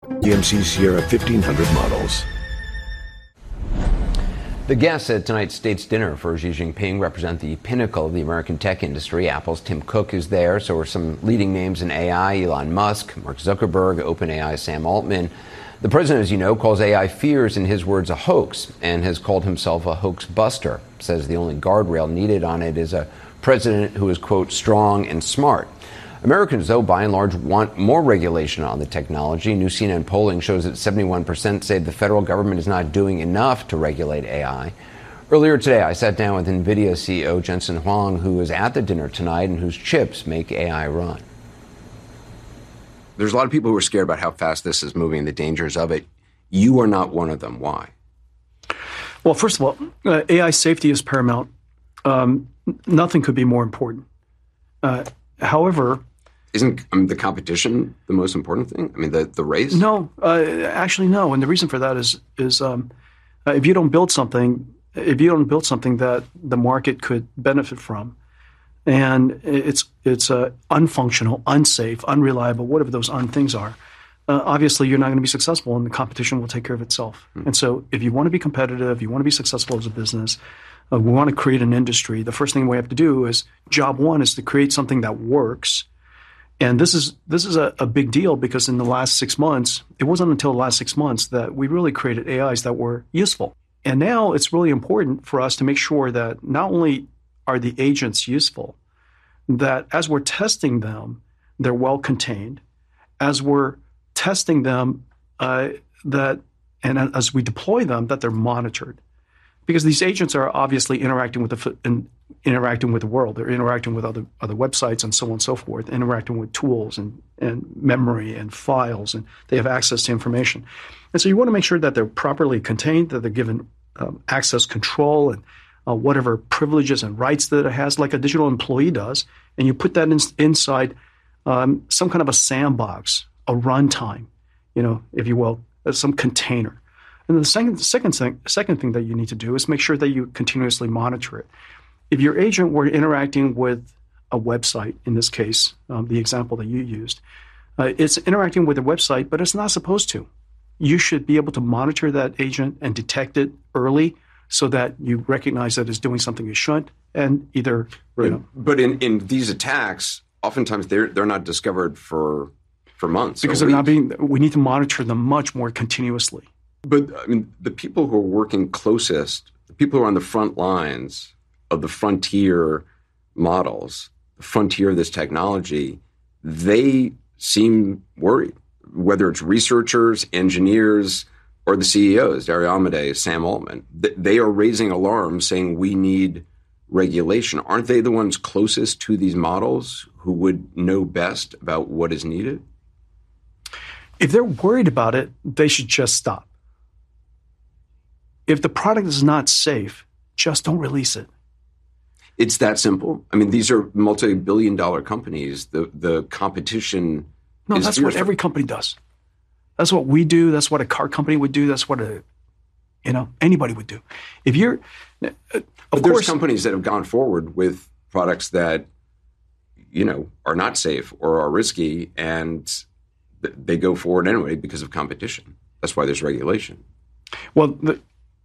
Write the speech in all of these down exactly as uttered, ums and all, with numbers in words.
G M C Sierra fifteen hundred models. The guests at tonight's state's dinner for Xi Jinping represent the pinnacle of the American tech industry. Apple's Tim Cook is there, so are some leading names in A I, Elon Musk, Mark Zuckerberg, OpenAI, Sam Altman. The president, as you know, calls A I fears, in his words, a hoax, and has called himself a hoax buster. Says the only guardrail needed on it is a president who is, quote, strong and smart. Americans, though, by and large, want more regulation on the technology. New C N N polling shows that seventy-one percent say the federal government is not doing enough to regulate A I. Earlier today, I sat down with NVIDIA C E O Jensen Huang, who is at the dinner tonight and whose chips make A I run. There's a lot of people who are scared about how fast this is moving, the dangers of it. You are not one of them. Why? Well, first of all, uh, A I safety is paramount. Um, nothing could be more important. Uh, however... Isn't um, the competition the most important thing? I mean, the, the race? No, uh, actually, no. And the reason for that is is um, uh, if you don't build something, if you don't build something that the market could benefit from, and it's it's uh, unfunctional, unsafe, unreliable, whatever those un things are, uh, obviously you're not going to be successful, and the competition will take care of itself. Mm-hmm. And so, if you want to be competitive, you want to be successful as a business, uh, we want to create an industry. The first thing we have to do is job one is to create something that works. And this is this is a, a big deal because in the last six months, it wasn't until the last six months that we really created A Is that were useful. And now it's really important for us to make sure that not only are the agents useful, that as we're testing them, they're well contained. As we're testing them, uh, that and as we deploy them, that they're monitored. Because these agents are obviously interacting with the in, interacting with the world. They're interacting with other other websites and so on and so forth, interacting with tools and, and memory and files, and they have access to information. And so you want to make sure that they're properly contained, that they're given um, access control and uh, whatever privileges and rights that it has, like a digital employee does. And you put that in, inside um, some kind of a sandbox, a runtime, you know, if you will, some container. And the second, second, thing, second thing that you need to do is make sure that you continuously monitor it. If your agent were interacting with a website, in this case, um, the example that you used, uh, it's interacting with a website, but it's not supposed to. You should be able to monitor that agent and detect it early so that you recognize that it's doing something it shouldn't, and either, you know. But in, in these attacks, oftentimes they're they're not discovered for for months. Because they're not being. We need to monitor them much more continuously. But I mean, the people who are working closest, the people who are on the front lines of the frontier models, the frontier of this technology, they seem worried. Whether it's researchers, engineers, or the C E Os, Dario Amodei, Sam Altman, they are raising alarms saying we need regulation. Aren't they the ones closest to these models who would know best about what is needed? If they're worried about it, they should just stop. If the product is not safe, just don't release it. It's that simple. I mean, these are multi-billion dollar companies. The the competition No, is that's what fierce. every company does. That's what we do. That's what a car company would do. That's what a, you know, anybody would do. If you're, uh, of but there's course, companies that have gone forward with products that, you know, are not safe or are risky, and th- they go forward anyway because of competition. That's why there's regulation. Well, the,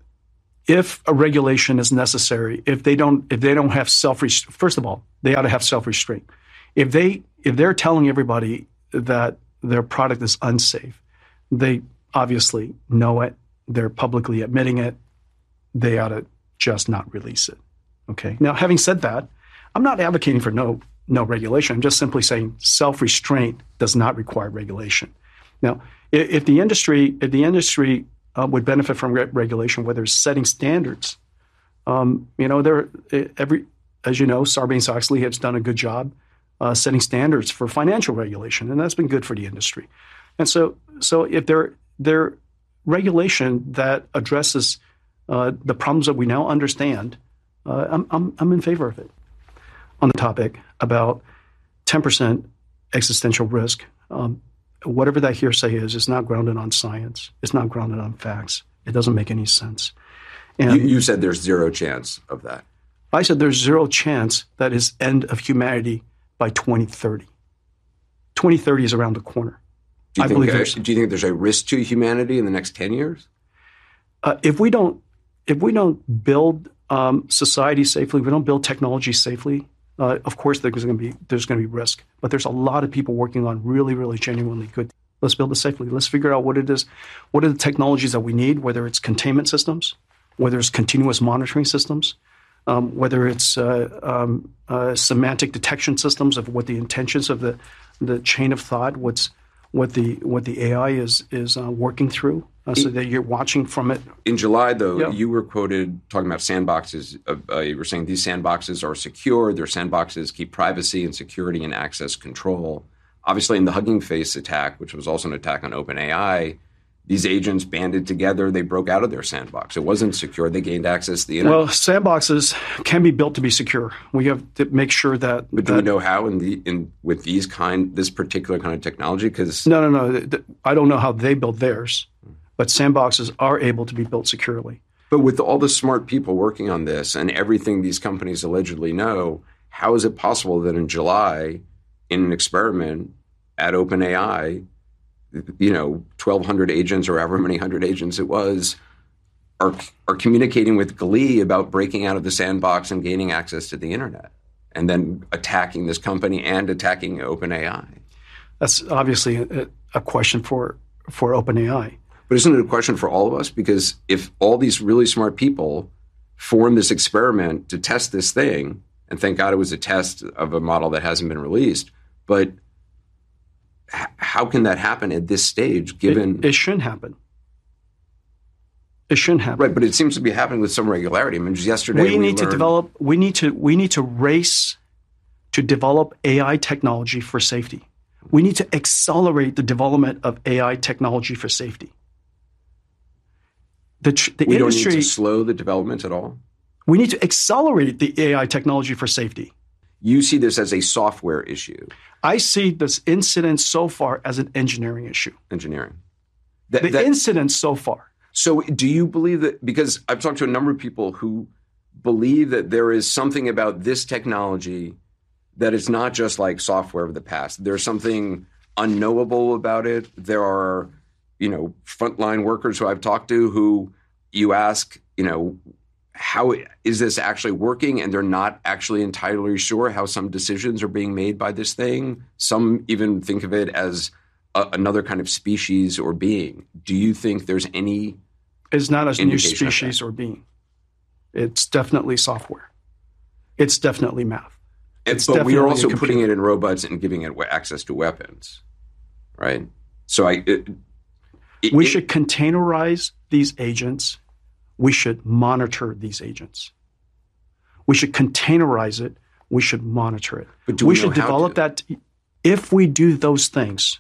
if a regulation is necessary, if they don't, if they don't have self, first of all, they ought to have self-restraint. If they, if they're telling everybody that their product is unsafe, they obviously know it. They're publicly admitting it. They ought to just not release it. Okay. Now, having said that, I'm not advocating for no no regulation. I'm just simply saying self-restraint does not require regulation. Now, if, if the industry, if the industry Uh, would benefit from re- regulation, whether it's setting standards. Um, you know, there every, as you know, Sarbanes-Oxley has done a good job uh, setting standards for financial regulation, and that's been good for the industry. And so, so if there there regulation that addresses uh, the problems that we now understand, uh, I'm, I'm I'm in favor of it. On the topic about ten percent existential risk. Um, Whatever that hearsay is, it's not grounded on science. It's not grounded on facts. It doesn't make any sense. And you, you said there's zero chance of that. I said there's zero chance that is end of humanity by twenty thirty. twenty thirty is around the corner. Do you I think, believe uh, there's. do you think there's a risk to humanity in the next ten years? Uh, if we don't, if we don't build um, society safely, if we don't build technology safely, uh, of course there's going to be there's going to be risk. But there's a lot of people working on really, really genuinely good. Let's build it safely. Let's figure out what it is. What are the technologies that we need? Whether it's containment systems, whether it's continuous monitoring systems, um, whether it's uh, um, uh, semantic detection systems of what the intentions of the the chain of thought, what's what the what the A I is is uh, working through. Uh, so that you're watching from it. In July, though, yeah. you were quoted talking about sandboxes. Uh, uh, you were saying these sandboxes are secure. Their sandboxes keep privacy and security and access control. Obviously, in the Hugging Face attack, which was also an attack on OpenAI, these agents banded together. They broke out of their sandbox. It wasn't secure. They gained access to the internet. Well, sandboxes can be built to be secure. We have to make sure that. But do that, we know how in the in with these kind this particular kind of technology? Because no, no, no. I don't know how they build theirs. But sandboxes are able to be built securely. But with all the smart people working on this and everything these companies allegedly know, how is it possible that in July, in an experiment at OpenAI, you know, twelve hundred agents or however many hundred agents it was, are are communicating with glee about breaking out of the sandbox and gaining access to the internet, and then attacking this company and attacking OpenAI? That's obviously a, a question for for OpenAI. But isn't it a question for all of us? Because if all these really smart people formed this experiment to test this thing, and thank God it was a test of a model that hasn't been released, but h- how can that happen at this stage, given... It, it shouldn't happen. It shouldn't happen. Right, but it seems to be happening with some regularity. I mean, just yesterday we, we need learned... to develop, we need to, we need to race to develop A I technology for safety. We need to accelerate the development of A I technology for safety. The, the we industry, don't need to slow the development at all? We need to accelerate the A I technology for safety. You see this as a software issue. I see this incident so far as an engineering issue. Engineering. That, the that, incident so far. So do you believe that, because I've talked to a number of people who believe that there is something about this technology that is not just like software of the past. There's something unknowable about it. There are, you know, frontline workers who I've talked to who you ask, you know, how is this actually working? And they're not actually entirely sure how some decisions are being made by this thing. Some even think of it as a, another kind of species or being. Do you think there's any It's not a new indication of species that? or being. It's definitely software. It's definitely math. It's But we are definitely also a putting computer. it in robots and giving it access to weapons, right? So I, it, it, We it- should containerize these agents. We should monitor these agents. We should containerize it. We should monitor it. But do we we should know how develop to? that. If we do those things,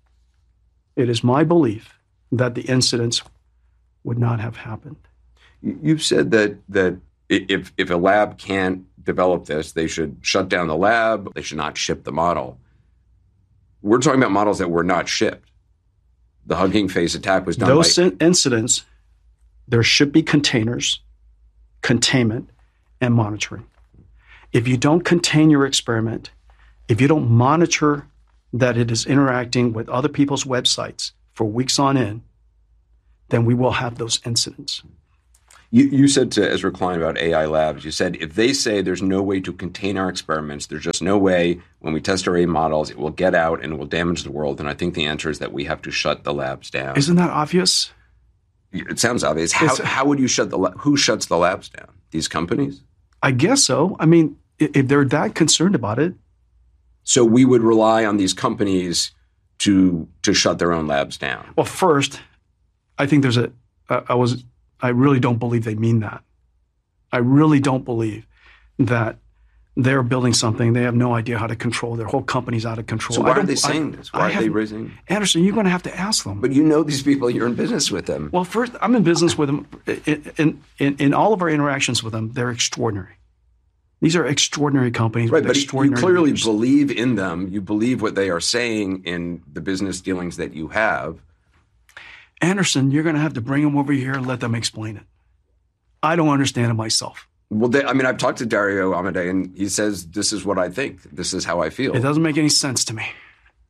it is my belief that the incidents would not have happened. You've said that that if if a lab can't develop this, they should shut down the lab. They should not ship the model. We're talking about models that were not shipped. The Hugging Face attack was done Those by in- incidents, there should be containers, containment, and monitoring. If you don't contain your experiment, if you don't monitor that it is interacting with other people's websites for weeks on end, then we will have those incidents. You, you said to Ezra Klein about A I labs, you said, if they say there's no way to contain our experiments, there's just no way when we test our A I models, it will get out and it will damage the world. And I think the answer is that we have to shut the labs down. Isn't that obvious? It sounds obvious. How, It's- how would you shut the lab? Who shuts the labs down? These companies? I guess so. I mean, i- if they're that concerned about it, So we would rely on these companies to to shut their own labs down. well, first, I think there's a, I I was, I really don't believe they mean that. I really don't believe that they're building something. They have no idea how to control. Their whole company's out of control. So I why are don't- they saying I- this? Why I are they haven't- raising? Anderson, you're going to have to ask them. But you know these people. You're in business with them. Well, first, I'm in business with them. In, in, in all of our interactions with them, they're extraordinary. These are extraordinary companies Right, with but you extraordinary clearly leaders. believe in them. You believe what they are saying in the business dealings that you have. Anderson, you're going to have to bring them over here and let them explain it. I don't understand it myself. Well, they, I mean, I've talked to Dario Amodei, and he says, this is what I think. This is how I feel. It doesn't make any sense to me.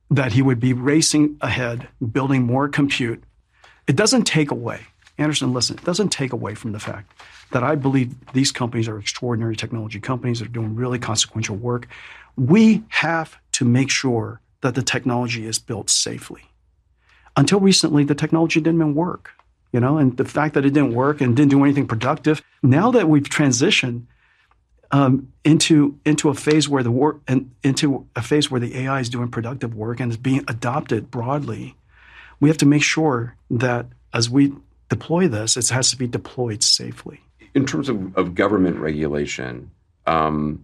that he would be racing ahead, building more compute. It doesn't take away, Anderson, listen, it doesn't take away from the fact that I believe these companies are extraordinary technology companies that are doing really consequential work. We have to make sure that the technology is built safely. Until recently, the technology didn't work, you know, and the fact that it didn't work and didn't do anything productive, now that we've transitioned um, into into a phase where the work and into a phase where the A I is doing productive work and is being adopted broadly, we have to make sure that as we deploy this, it has to be deployed safely. In terms of, of government regulation, um,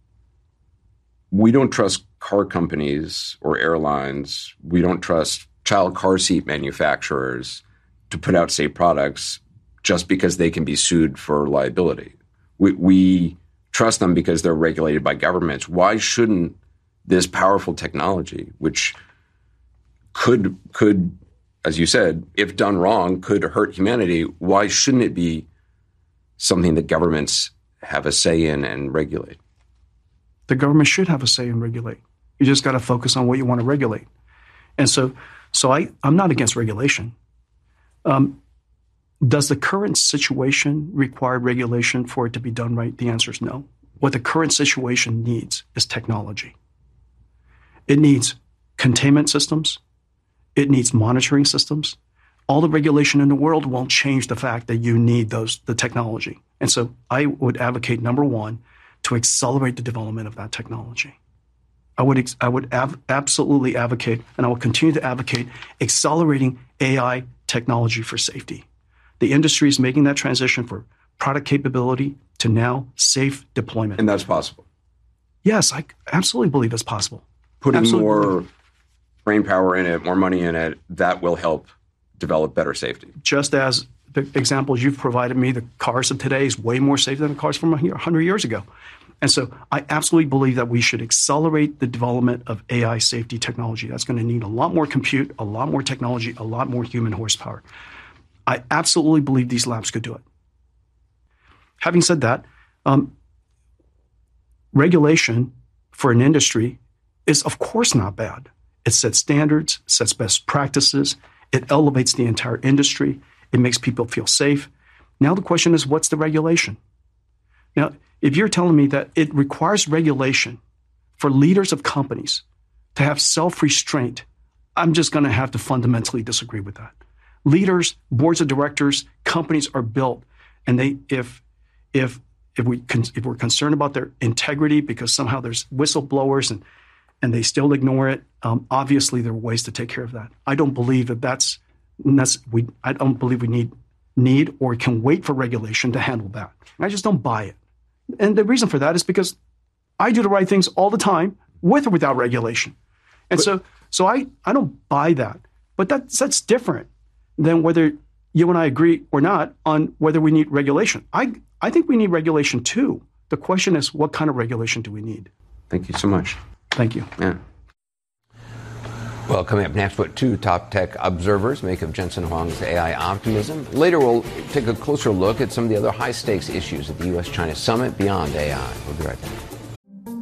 we don't trust car companies or airlines. We don't trust child car seat manufacturers to put out safe products just because they can be sued for liability. We, we trust them because they're regulated by governments. Why shouldn't this powerful technology, which could, could, as you said, if done wrong, could hurt humanity, why shouldn't it be something that governments have a say in and regulate? The government should have a say and regulate. You just got to focus on what you want to regulate. And so, so I, I'm not against regulation. Um, does the current situation require regulation for it to be done right? The answer is no. What the current situation needs is technology. It needs containment systems. It needs monitoring systems. All the regulation in the world won't change the fact that you need those the technology. And so I would advocate, number one, to accelerate the development of that technology. I would I would av- absolutely advocate, and I will continue to advocate, accelerating A I technology for safety. The industry is making that transition for product capability to now safe deployment. And that's possible? Yes, I absolutely believe it's possible. Putting absolutely more believe. brain power in it, more money in it, that will help develop better safety. Just as the examples you've provided me, the cars of today is way more safe than the cars from one hundred years ago. And so I absolutely believe that we should accelerate the development of A I safety technology. That's going to need a lot more compute, a lot more technology, a lot more human horsepower. I absolutely believe these labs could do it. Having said that, um, regulation for an industry is, of course, not bad. It sets standards, sets best practices. It elevates the entire industry. It makes people feel safe. Now the question is, what's the regulation? Now, if you're telling me that it requires regulation for leaders of companies to have self-restraint, I'm just going to have to fundamentally disagree with that. Leaders, boards of directors, companies are built, and they if if if we if we're concerned about their integrity because somehow there's whistleblowers and and they still ignore it, um, obviously there are ways to take care of that. I don't believe that that's, that's we. I don't believe we need need or can wait for regulation to handle that. I just don't buy it. And the reason for that is because I do the right things all the time with or without regulation. And but, so so I, I don't buy that. But that's, that's different than whether you and I agree or not on whether we need regulation. I, I think we need regulation too. The question is, what kind of regulation do we need? Thank you so much. Thank you. Yeah. Well, coming up next, what two top tech observers make of Jensen Huang's A I optimism. Later, we'll take a closer look at some of the other high-stakes issues at the U S China summit beyond A I. We'll be right back.